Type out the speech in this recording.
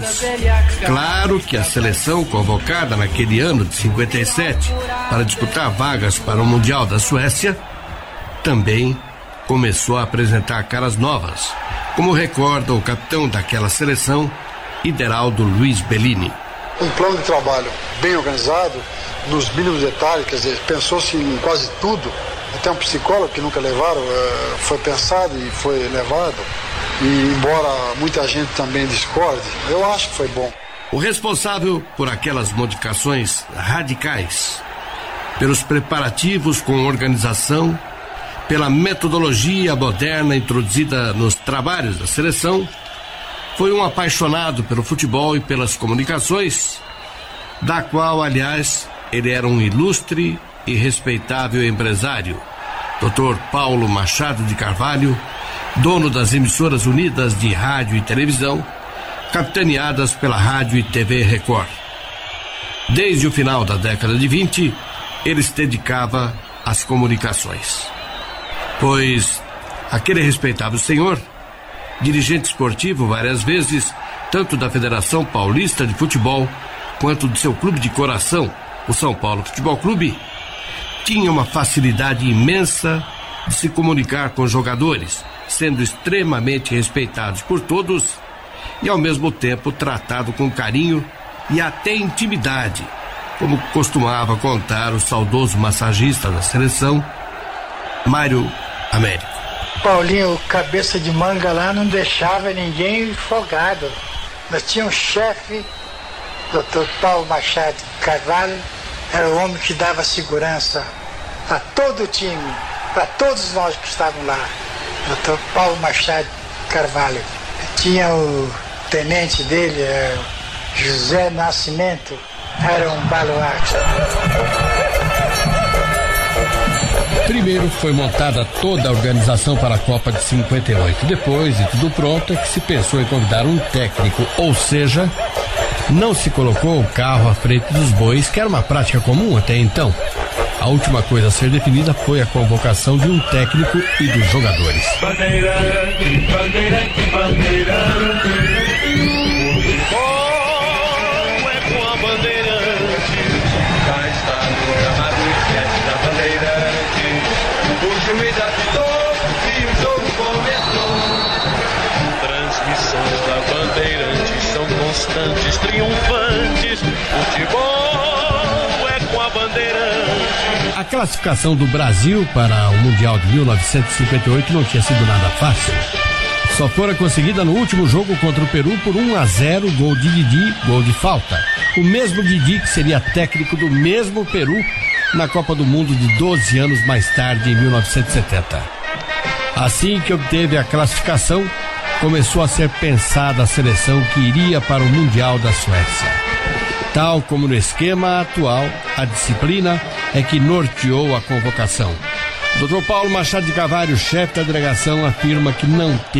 todos. Claro que a seleção convocada naquele ano de 57 para disputar vagas para o Mundial da Suécia também começou a apresentar caras novas, como recorda o capitão daquela seleção, Ideraldo Luiz Bellini. Um plano de trabalho bem organizado, nos mínimos detalhes, quer dizer, pensou-se em quase tudo, até um psicólogo que nunca levaram, foi pensado e foi levado, e embora muita gente também discorde, eu acho que foi bom. O responsável por aquelas modificações radicais, pelos preparativos com organização, pela metodologia moderna introduzida nos trabalhos da seleção, foi um apaixonado pelo futebol e pelas comunicações, da qual, aliás, ele era um ilustre e respeitável empresário, Dr. Paulo Machado de Carvalho, dono das emissoras unidas de rádio e televisão, capitaneadas pela Rádio e TV Record. Desde o final da década de 20, ele se dedicava às comunicações. Pois aquele respeitável senhor, dirigente esportivo várias vezes, tanto da Federação Paulista de Futebol quanto do seu clube de coração, o São Paulo Futebol Clube, tinha uma facilidade imensa de se comunicar com jogadores, sendo extremamente respeitados por todos e ao mesmo tempo tratado com carinho e até intimidade, como costumava contar o saudoso massagista da seleção, Mário Américo. Paulinho, cabeça de manga lá, não deixava ninguém folgado. Nós tínhamos um chefe, Dr. Paulo Machado Carvalho, era o homem que dava segurança a todo o time, para todos nós que estavam lá. Dr. Paulo Machado Carvalho. Tinha o tenente dele, José Nascimento, era um baluarte. Primeiro foi montada toda a organização para a Copa de 58. Depois de tudo pronto, é que se pensou em convidar um técnico, ou seja, não se colocou o carro à frente dos bois, que era uma prática comum até então. A última coisa a ser definida foi a convocação de um técnico e dos jogadores. Bandeirante, bandeirante, bandeirante. Oh, é com a bandeirante. Já está no gramado esquece da bandeirante. O juiz apitou e o jogo começou. Transmissões da bandeirante são constantes, triunfantes. Futebol é com a bandeirante. A classificação do Brasil para o Mundial de 1958 não tinha sido nada fácil. Só fora conseguida no último jogo contra o Peru por 1-0, gol de Didi, gol de falta. O mesmo Didi que seria técnico do mesmo Peru na Copa do Mundo de 12 anos mais tarde, em 1970. Assim que obteve a classificação, começou a ser pensada a seleção que iria para o Mundial da Suécia. Tal como no esquema atual, a disciplina é que norteou a convocação. Dr. Paulo Machado de Carvalho, chefe da delegação, afirma que não